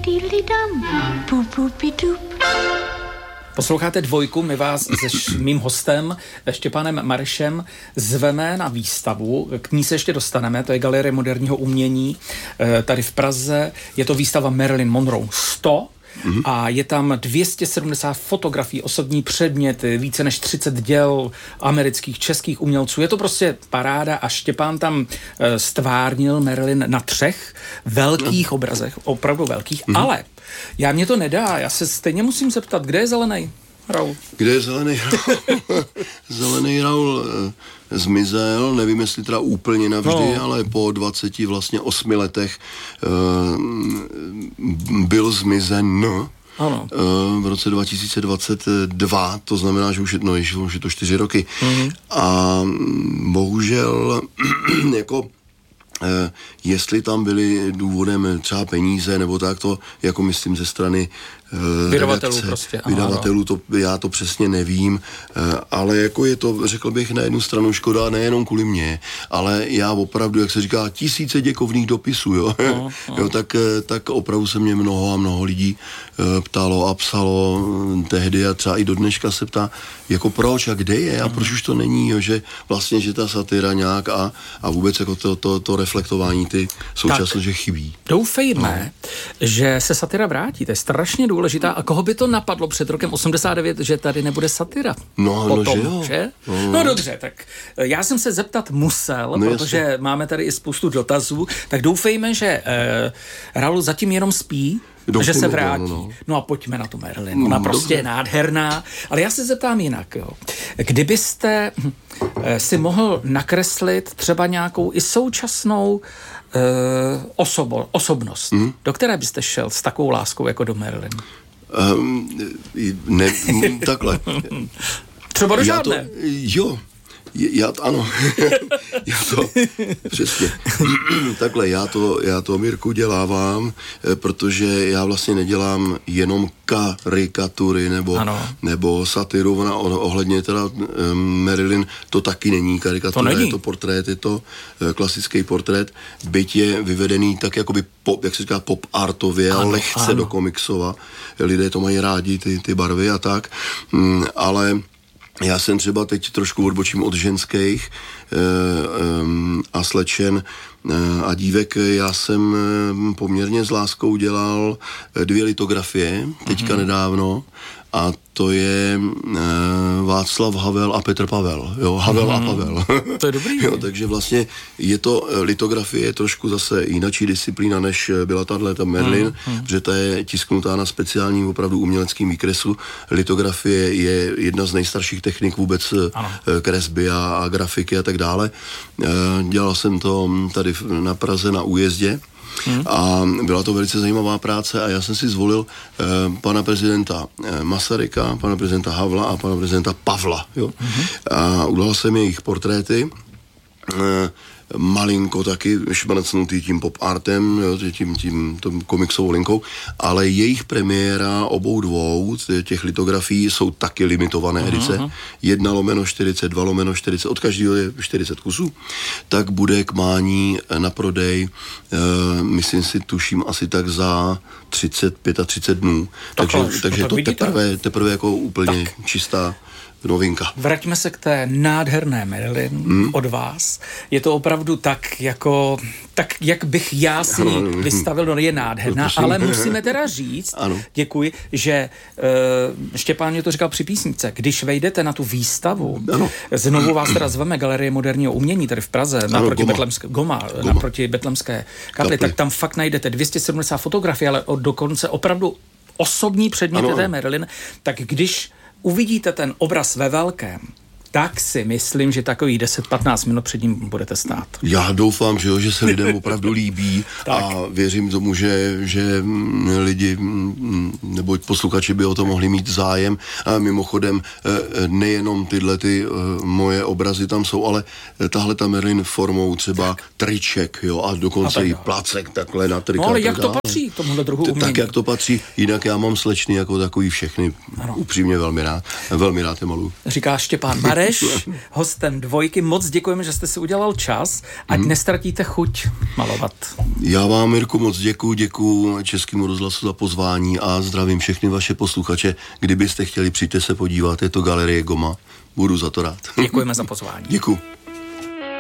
Posloucháte Dvojku, my vás se mým hostem Štěpánem Marešem zveme na výstavu, k ní se ještě dostaneme, to je Galerie moderního umění tady v Praze, je to výstava Marilyn Monroe 100 a je tam 270 fotografií, osobní předměty, více než 30 děl amerických, českých umělců. Je to prostě paráda a Štěpán tam stvárnil Marilyn na 3 velkých obrazech, opravdu velkých, ale mě to nedá, já se stejně musím zeptat, kde je zelený Raul? Kde je zelený Raul? Zelený Raul zmizel, nevím, jestli teda úplně navždy, ale po 28 letech byl zmizen. Ano. V roce 2022, to znamená, že už je to 4 roky. A bohužel jako jestli tam byly důvodem třeba peníze, nebo tak to, jako myslím ze strany vydavatelů prostě. Vydavatelů, to, já to přesně nevím, ale jako je to, řekl bych, na jednu stranu škoda, nejenom kvůli mně, ale já opravdu, jak se říká, tisíce děkovných dopisů, jo, tak opravdu se mě mnoho a mnoho lidí ptalo a psalo tehdy a třeba i do dneška se ptá, jako proč a kde je a proč už to není, jo, že vlastně, že ta satyra nějak a vůbec jako to reflektování ty současnosti, že chybí. Doufejme, že se satyra vrátí, to je strašně důležitá. A koho by to napadlo před rokem 89, že tady nebude satyra? Že? No dobře, tak já jsem se zeptat musel, protože máme tady i spoustu dotazů, tak doufejme, že Raul zatím jenom spí, že se vrátí. No a pojďme na tu Marilyn. Ona prostě je nádherná, ale já se zeptám jinak. Jo. Kdybyste si mohl nakreslit třeba nějakou i současnou osobnost, do které byste šel s takovou láskou jako do Marilyn? Takhle. Třeba do žádné. Ano, přesně. Takhle, já to, Mirku, dělávám, protože já vlastně nedělám jenom karikatury nebo satiru, ohledně teda Marilyn, to taky není karikatura, je to portrét, je to klasický portrét, byť je vyvedený tak jakoby jak se říká pop artově, a lehce do komiksova, lidé to mají rádi, ty barvy a tak, ale já jsem třeba teď trošku odbočím od ženských a slečen a dívek. Já jsem poměrně s láskou dělal 2 litografie, teďka nedávno, a to je Václav Havel a Petr Pavel. Jo, Havel a Pavel. To je dobrý. Jo, takže vlastně je to, litografie je trošku zase jinačí disciplína, než byla ta Marilyn, protože ta je tisknutá na speciálním opravdu uměleckým výkresu. Litografie je jedna z nejstarších technik vůbec kresby a grafiky a tak dále. Dělal jsem to tady na Praze na Újezdě. A byla to velice zajímavá práce a já jsem si zvolil pana prezidenta Masaryka, pana prezidenta Havla a pana prezidenta Pavla. Jo. A udělal jsem jejich portréty, malinko taky šmrcnutý tím pop artem, tím komiksovou linkou, ale jejich premiéra obou dvou těch litografií jsou taky limitované edice. 1/40, 2/40, od každého je 40 kusů, tak bude k mání na prodej, myslím si, tuším asi tak za 35 dnů. Takže je to teprve jako úplně čistá novinka. Vraťme se k té nádherné Marilyn od vás. Je to opravdu tak, jak bych já si vystavil, je nádherná, ale musíme teda říct, děkuji, že Štěpán mě to říkal při písničce, když vejdete na tu výstavu, znovu vás teda zveme Galerie moderního umění tady v Praze, naproti Betlemské kapli, tak tam fakt najdete 270 fotografií, ale dokonce opravdu osobní předměty té Marilyn, tak když uvidíte ten obraz ve velkém, tak si myslím, že takových 10-15 minut před ním budete stát. Já doufám, že se lidem opravdu líbí a věřím tomu, že lidi nebo posluchači by o to mohli mít zájem. A mimochodem nejenom tyhle moje obrazy tam jsou, ale tahle ta Marilyn formou třeba triček, jo, a dokonce i placek takhle na trika. No ale jak to patří tomuhle druhu umění? Tak jak to patří, jinak já mám slečny jako takový všechny. Upřímně velmi rád je maluju. Říká Štěpán Mareš. Aleš, hostem Dvojky. Moc děkujeme, že jste si udělal čas, ať nestratíte chuť malovat. Já vám, Mirku, moc děkuju Českému rozhlasu za pozvání a zdravím všechny vaše posluchače. Kdybyste chtěli, přijďte se podívat, je to Galerie Goma. Budu za to rád. Děkujeme za pozvání. Děkuju.